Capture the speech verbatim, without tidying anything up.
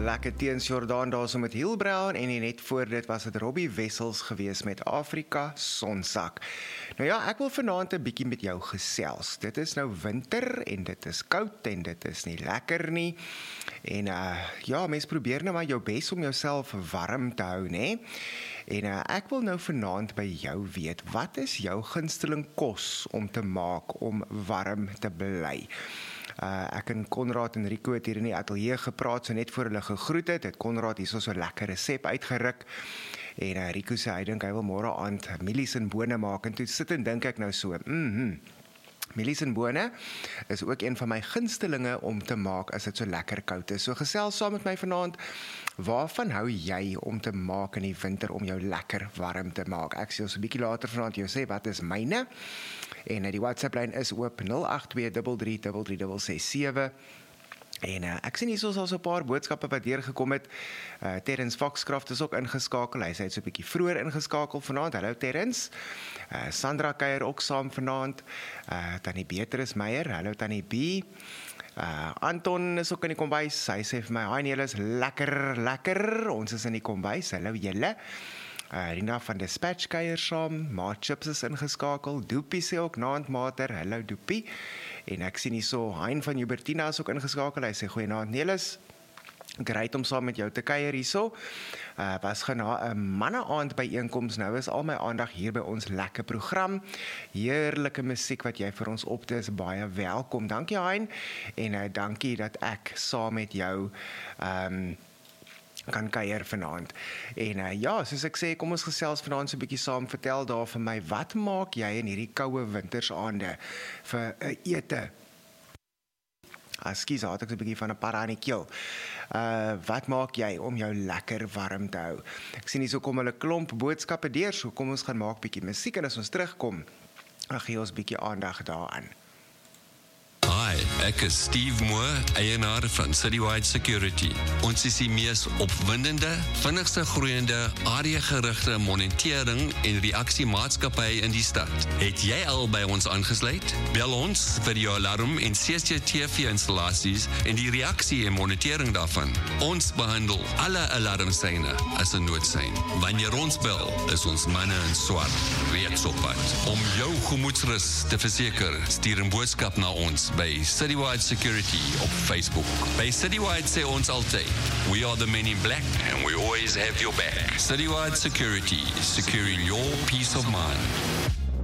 Lekker teens Jordaan daar so met Hill Brown en net voor dit was het Robbie Wessels gewees met Afrika Sonsak. Nou ja, ek wil vanaand 'n bietjie met jou gesels. Dit is nou winter en dit is koud en dit is nie lekker nie. En uh, ja, mens probeer nou maar jou bes om jouself warm te hou, né? En uh, ek wil nou vanaand by jou weet, wat is jou gunsteling kos om te maak om warm te bly? Uh, ek en Konrad en Rico het hier in die ateljee gepraat, so net voor hulle gegroet het, het Konrad hier so so lekker resep uitgeruk, en uh, Rico sê, hy dink hy wil môre aand mielies en bone maak, en toe sit en dink ek nou so, mhm, mielies en bone is ook een van my gunstelinge om te maak as dit so lekker koud is. So gesels saam met my vanaand, waarvan hou jy om te maak in die winter om jou lekker warm te maak? Ek sê ons 'n bietjie later vanaand jou sê wat is myne, en die WhatsApp-lyn is oop nul agt twee drie drie drie drie ses ses sewe. En uh, ek sien hier soos al so 'n paar boodskappe wat deurgekom het. Uh, Terrence Foxcraft is ook ingeskakel. Hy sê hy't so 'n bietjie vroeër ingeskakel vanaand. Hallo Terrence. Uh, Sandra kuier ook saam vanaand. Uh, Tannie Beatrice Meyer. Hallo Tannie B. Uh, Anton is ook in die kombuis. Hy sê vir my, "Hi, julle is lekker, lekker. Ons is in die kombuis. Hallo julle." Uh, Rina van Dispatch kuier saam, Ma Chips is ingeskakel, Doopie sê ook naandmater, hallo Doopie, en ek sien hier so, Hein van Hubertina is ook ingeskakel, hy sê goeienaand Nelis, great om saam met jou te kuier hierso, uh, was gena 'n manne-aand byeenkoms, nou is al my aandag hier by ons lekker program, heerlike musiek wat jy vir ons opte is, baie welkom, dankie Hein, en uh, dankie dat ek saam met jou, um, kan kuier vanaand. En uh, ja, soos ek sê, kom ons gesels vanaand so 'n bietjie saam, vertel daar vir my, wat maak jy in hierdie koue wintersaande vir 'n uh, ete? Ekskuus, had ek so 'n bietjie van 'n para in die keel. Uh, wat maak jy om jou lekker warm te hou? Ek sien hier so kom hulle klomp boodskappe deur, so kom ons gaan maak bietjie musiek, en as ons terugkom, dan gee ons bietjie aandag daaraan. Hi, ek is Steve Moore, eienaar van Citywide Security. Ons is die mees opwindende, vinnigste groeiende, areagerigte monitering en reaksiemaatskappy in die stad. Het jy al by ons aangesluit? Bel ons vir jou alarm en C C T V-installasies en die reaksie en monitering daarvan. Ons behandel alle alarmsyne as 'n noodsein. Wanneer ons bel, is ons manne in swart reeds op pad. Om jou gemoedsrus te verseker, stuur 'n boodskap na ons by Citywide Security op Facebook. By Citywide sê ons altyd, we are the men in black and we always have your back. Citywide Security, securing your peace of mind.